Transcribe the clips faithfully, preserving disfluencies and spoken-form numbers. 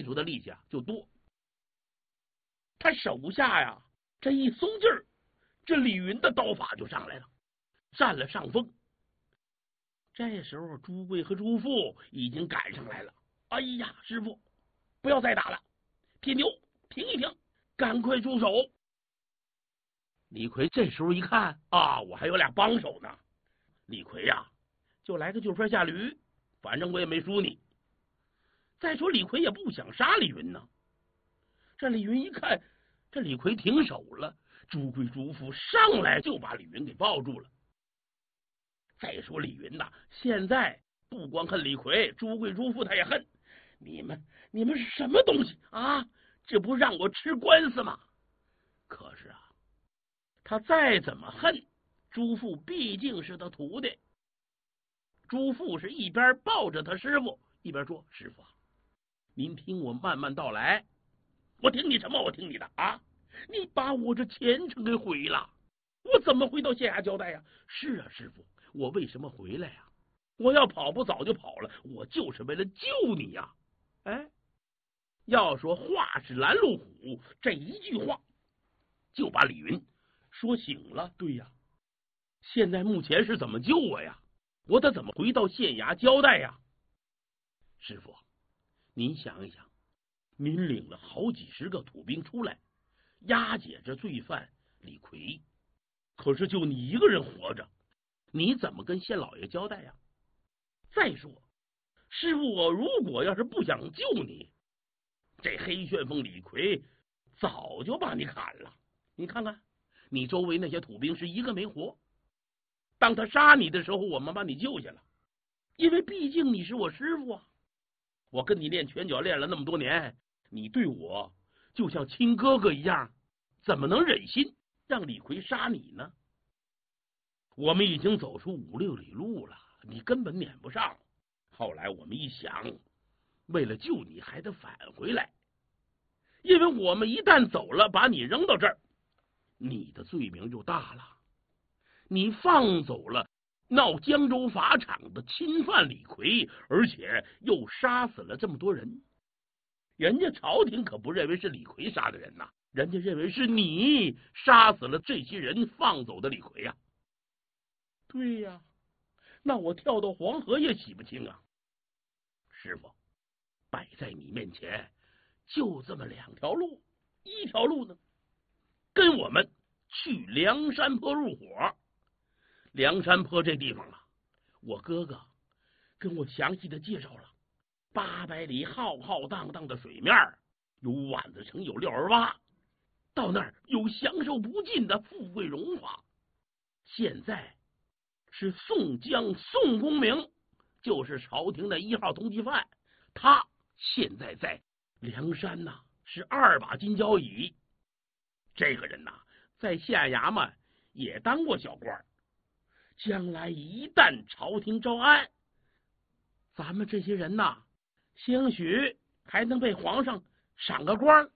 出的力气啊就多。他手下呀这一松劲儿，这李云的刀法就上来了，占了上风。这时候朱贵和朱富已经赶上来了。哎呀，师傅，不要再打了，铁牛停一停，赶快住手。李逵这时候一看啊，我还有俩帮手呢。李逵呀、啊，就来个就坡下驴，反正我也没输你。再说李逵也不想杀李云呢。这李云一看这李逵停手了，朱贵朱富上来就把李云给抱住了。再说李云呐，现在不光恨李逵，朱贵朱富他也恨。你们你们是什么东西啊？这不让我吃官司吗？可是啊，他再怎么恨，朱富毕竟是他徒弟。朱富是一边抱着他师傅，一边说：“师傅，您听我慢慢道来。”我听你什么？我听你的啊！你把我这前程给毁了，我怎么回到县衙交代呀？是啊，师傅，我为什么回来呀？我要跑不早就跑了，我就是为了救你呀！哎，要说话是拦路虎，这一句话就把李云说醒了。对呀，现在目前是怎么救我呀？我得怎么回到县衙交代呀？师傅，您想一想，您领了好几十个土兵出来，押解着罪犯李逵，可是就你一个人活着，你怎么跟县老爷交代呀？再说，师傅，我如果要是不想救你，这黑旋风李逵早就把你砍了。你看看，你周围那些土兵是一个没活。当他杀你的时候，我们把你救下了，因为毕竟你是我师傅啊。我跟你练拳脚练了那么多年，你对我就像亲哥哥一样，怎么能忍心让李逵杀你呢？我们已经走出五六里路了，你根本撵不上。后来我们一想，为了救你还得返回来，因为我们一旦走了，把你扔到这儿，你的罪名就大了。你放走了闹江州法场的侵犯李逵，而且又杀死了这么多人，人家朝廷可不认为是李逵杀的人呐，人家认为是你杀死了这些人，放走的李逵呀。对呀，那我跳到黄河也洗不清啊。师傅，摆在你面前就这么两条路，一条路呢，跟我们去梁山坡入伙。梁山坡这地方啊，我哥哥跟我详细的介绍了，八百里浩浩荡荡的水面，有碗子城，有廖儿洼，到那儿有享受不尽的富贵荣华。现在是宋江宋公明，就是朝廷的一号通缉犯，他现在在梁山呐、啊、是二把金交椅。这个人呐、啊、在县衙门也当过小官，将来一旦朝廷招安，咱们这些人呐，兴许还能被皇上赏个官。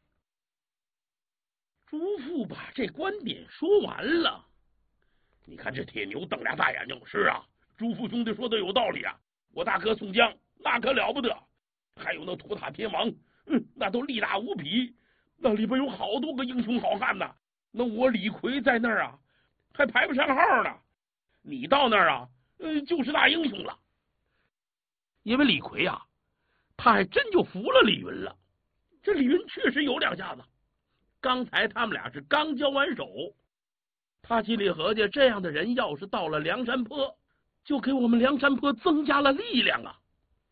朱富把这观点说完了，你看这铁牛瞪俩大眼睛。是啊，朱富兄弟说的有道理啊，我大哥宋江那可了不得，还有那托塔天王，嗯，那都力大无比，那里边有好多个英雄好汉呐。那我李逵在那儿啊，还排不上号呢。你到那儿啊，呃，就是大英雄了。因为李逵啊，他还真就服了李云了。这李云确实有两下子，刚才他们俩是刚交完手，他心里合计，这样的人要是到了梁山坡，就给我们梁山坡增加了力量啊。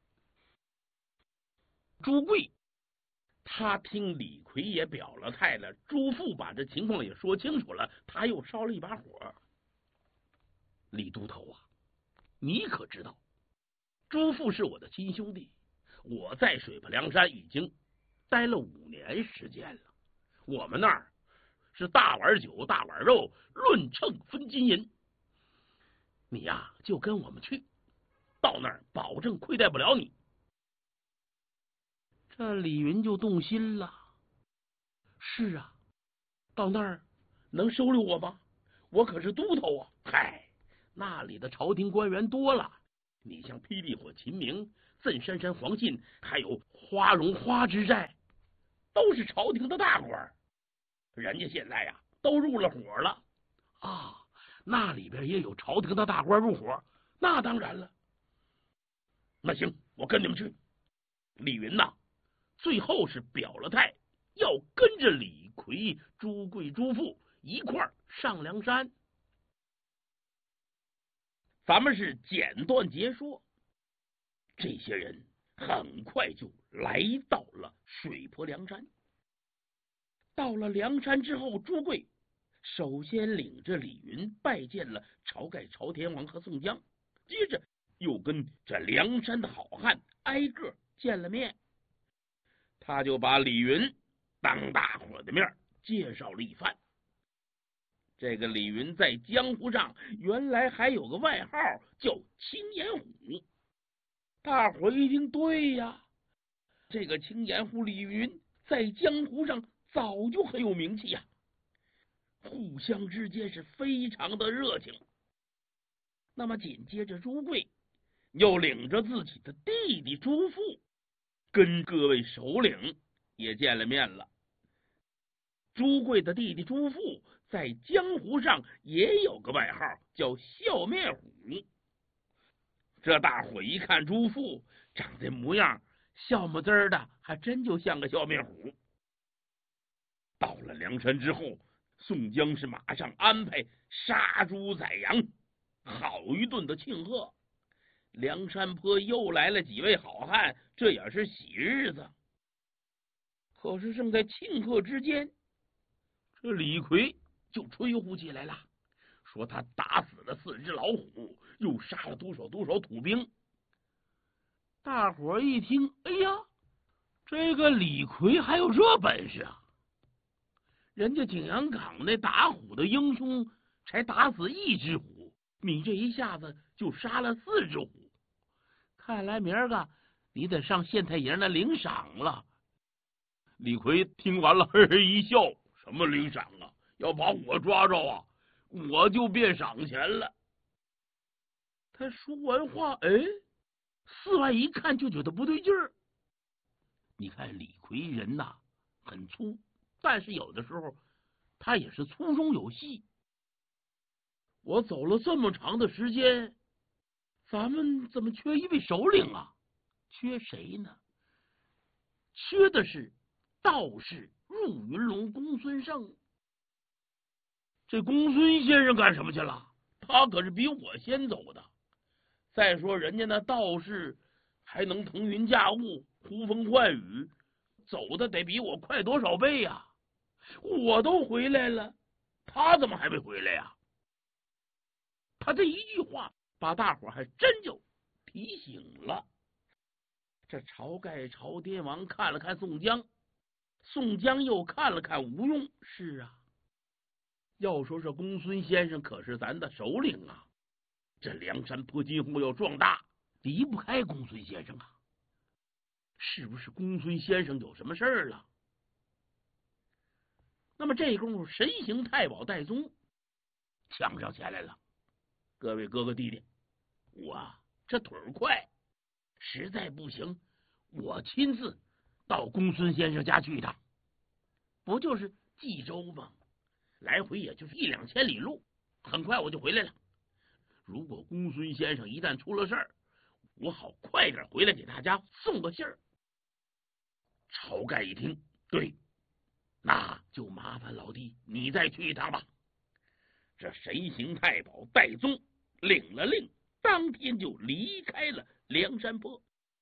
朱贵他听李逵也表了态了，朱富把这情况也说清楚了，他又烧了一把火。李都头啊，你可知道，朱富是我的亲兄弟，我在水泊梁山已经待了五年时间了，我们那儿是大碗酒大碗肉，论秤分金银。你呀、啊、就跟我们去，到那儿保证亏待不了你。这李云就动心了。是啊，到那儿能收留我吗？我可是都头啊。嗨，那里的朝廷官员多了，你像霹雳火秦明赠山山黄信，还有花荣花之寨，都是朝廷的大官，人家现在呀都入了伙了啊。那里边也有朝廷的大官入伙，那当然了。那行，我跟你们去。李云呐，最后是表了态，要跟着李逵、朱贵、朱富一块儿上梁山。咱们是简短截说，这些人很快就来到了水泊梁山。到了梁山之后，朱贵首先领着李云拜见了晁盖、晁天王和宋江，接着又跟这梁山的好汉挨个见了面。他就把李云当大伙的面介绍了一番。这个李云在江湖上原来还有个外号叫青眼虎。大伙一听，对呀，这个青眼虎李云在江湖上早就很有名气呀，互相之间是非常的热情。那么紧接着，朱贵又领着自己的弟弟朱富跟各位首领也见了面了。朱贵的弟弟朱富在江湖上也有个外号叫笑面虎。这大伙一看朱富长这模样，笑么滋的，还真就像个笑面虎。到了梁山之后，宋江是马上安排杀猪宰羊，好一顿的庆贺。梁山坡又来了几位好汉，这也是喜日子。可是正在庆贺之间，这李逵就吹呼起来了，说他打死了四只老虎，又杀了多少多少土兵。大伙一听，哎呀，这个李逵还有这本事啊！人家景阳冈那打虎的英雄才打死一只虎，你这一下子就杀了四只虎，看来明儿个你得上县太爷那领赏了。李逵听完了，呵呵一笑，什么领赏啊？要把我抓着啊，我就变赏钱了。他说完话，哎，四外一看就觉得不对劲儿。你看李逵人呐很粗，但是有的时候他也是粗中有细。我走了这么长的时间，咱们怎么缺一位首领啊？缺谁呢？缺的是道士入云龙公孙胜。这公孙先生干什么去了？他可是比我先走的。再说人家那道士还能腾云驾雾、呼风唤雨，走的得比我快多少倍呀、啊！我都回来了，他怎么还没回来呀、啊？他这一句话把大伙还真就提醒了。这晁盖、晁天王看了看宋江，宋江又看了看吴用。是啊，要说这公孙先生可是咱的首领啊，这梁山坡今后要壮大，离不开公孙先生啊。是不是公孙先生有什么事儿了？那么这功夫，神行太保戴宗抢上前来了。各位哥哥弟弟，我这腿儿快，实在不行，我亲自到公孙先生家去一趟。不就是冀州吗？来回也就是一两千里路，很快我就回来了。如果公孙先生一旦出了事儿，我好快点回来给大家送个信儿。晁盖一听，对，那就麻烦老弟你再去一趟吧。这神行太保戴宗领了令，当天就离开了梁山坡。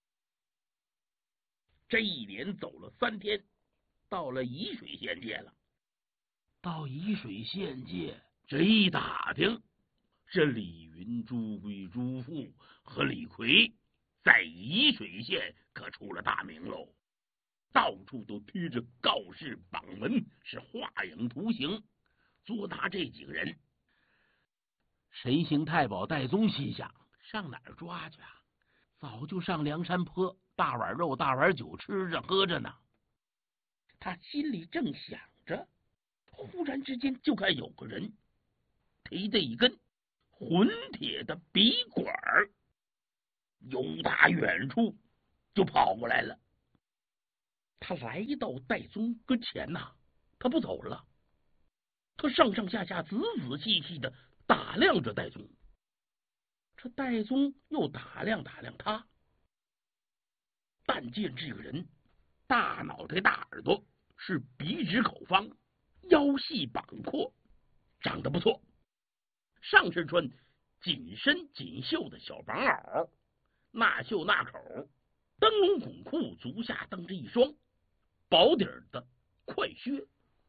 这一连走了三天，到了沂水县界了。到沂水县界，这一打听，这李云、朱贵、朱富和李逵在沂水县可出了大名喽，到处都贴着告示榜文，是画影图形，捉拿这几个人。神行太保戴宗心想，上哪儿抓去啊？早就上梁山坡，大碗肉大碗酒吃着喝着呢。他心里正想着，忽然之间就看有个人提着一根混铁的笔管，由打远处就跑过来了。他来到戴宗跟前呐、啊，他不走了，他上上下下仔仔细细的打量着戴宗。这戴宗又打量打量他，但见这个人大脑袋大耳朵，是鼻直口方，腰细膀阔，长得不错，上身穿紧身紧袖的小绑袄，那袖那口，灯笼孔裤，足下蹬着一双薄底儿的快靴。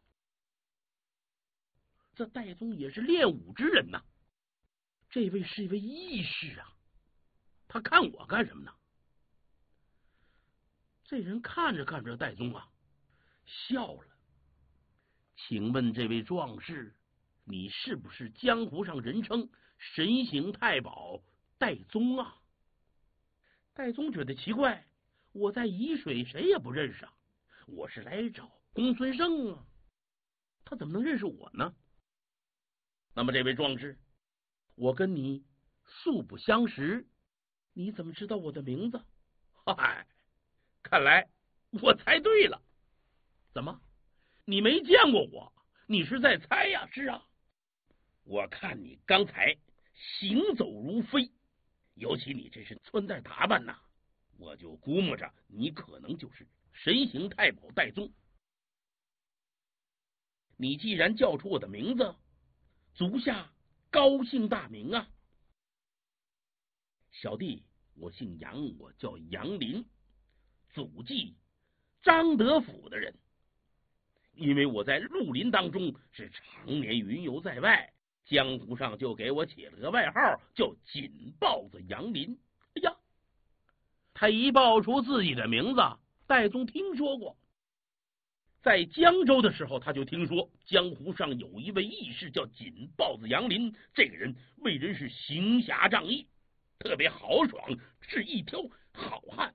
这戴宗也是练武之人呐、啊，这位是一位义士啊，他看我干什么呢？这人看着看着戴宗啊，笑了。请问这位壮士，你是不是江湖上人称神行太保戴宗啊？戴宗觉得奇怪，我在沂水谁也不认识啊，我是来找公孙胜啊，他怎么能认识我呢？那么这位壮士，我跟你素不相识，你怎么知道我的名字？嗨，看来我猜对了。怎么，你没见过我？你是在猜呀？是啊，我看你刚才行走如飞，尤其你这身穿戴打扮呐、啊，我就估摸着你可能就是神行太保戴宗。你既然叫出我的名字，足下高姓大名啊。小弟我姓杨，我叫杨林，祖籍张德府的人。因为我在绿林当中是常年云游在外，江湖上就给我起了个外号，叫锦豹子杨林。哎呀，他一报出自己的名字，戴宗听说过。在江州的时候，他就听说江湖上有一位义士叫锦豹子杨林，这个人为人是行侠仗义，特别豪爽，是一条好汉。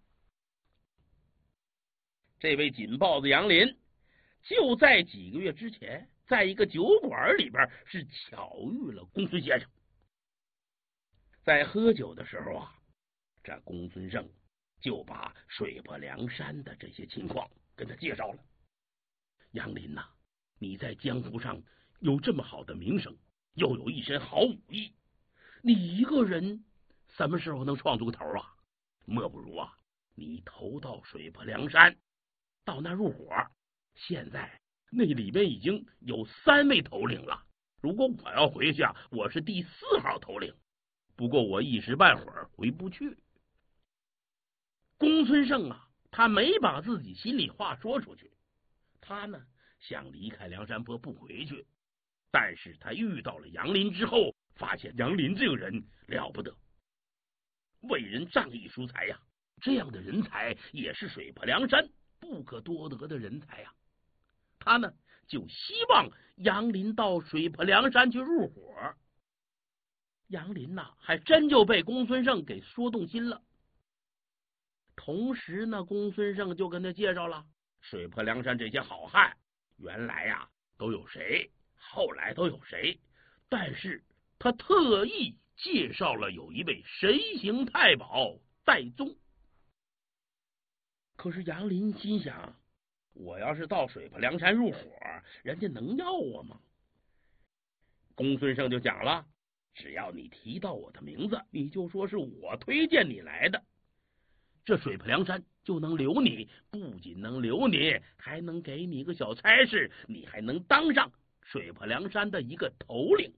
这位锦豹子杨林就在几个月之前，在一个酒馆里边是巧遇了公孙先生。在喝酒的时候啊，这公孙胜就把水泊梁山的这些情况跟他介绍了。杨林呐、啊，你在江湖上有这么好的名声，又有一身好武艺，你一个人什么时候能创出个头啊？莫不如啊，你投到水泊梁山，到那入伙。现在那里边已经有三位头领了，如果我要回去啊，我是第四号头领，不过我一时半会儿回不去。公孙胜啊，他没把自己心里话说出去，他呢想离开梁山泊不回去，但是他遇到了杨林之后，发现杨林这个人了不得，为人仗义疏财呀、啊，这样的人才也是水泊梁山不可多得的人才呀、啊。他呢就希望杨林到水泊梁山去入伙。杨林呐、啊，还真就被公孙胜给说动心了。同时呢，公孙胜就跟他介绍了水泊梁山这些好汉，原来呀、啊、都有谁，后来都有谁，但是他特意介绍了有一位神行太保戴宗。可是杨林心想，我要是到水泊梁山入伙，人家能要我吗？公孙胜就讲了，只要你提到我的名字，你就说是我推荐你来的，这水泊梁山就能留你，不仅能留你，还能给你一个小差事，你还能当上水泊梁山的一个头领。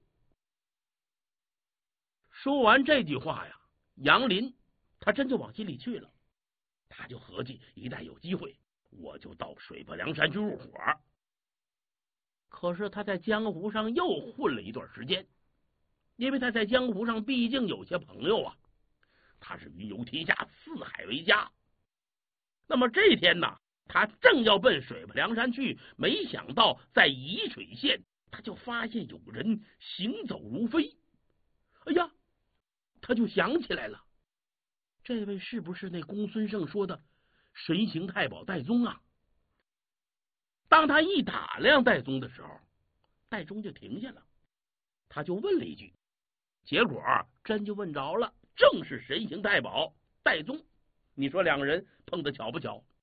说完这句话呀，杨林他真就往心里去了，他就合计，一旦有机会，我就到水泊梁山去入伙。可是他在江湖上又混了一段时间，因为他在江湖上毕竟有些朋友啊，他是云游天下，四海为家。那么这天呢，他正要奔水泊梁山去，没想到在沂水县，他就发现有人行走如飞。哎呀，他就想起来了，这位是不是那公孙胜说的神行太保戴宗啊？当他一打量戴宗的时候，戴宗就停下了，他就问了一句，结果真就问着了，正是神行太保戴宗。 你说两个人碰得巧不巧？